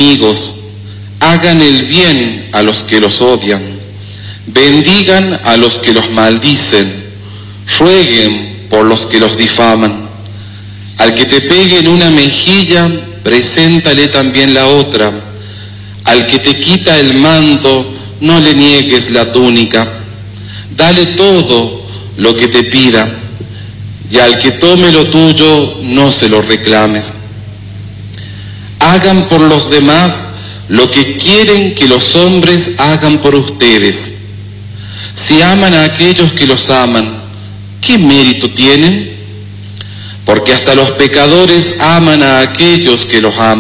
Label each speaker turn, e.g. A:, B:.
A: enemigos, hagan el bien a los que los odian, bendigan a los que los maldicen, rueguen por los que los difaman. Al que te pegue en una mejilla, preséntale también la otra. Al que te quita el manto, no le niegues la túnica. Dale todo lo que te pida, y al que tome lo tuyo, no se lo reclames. Hagan por los demás lo que quieren que los hombres hagan por ustedes. Si aman a aquellos que los aman, ¿qué mérito tienen? Porque hasta los pecadores aman a aquellos que los aman.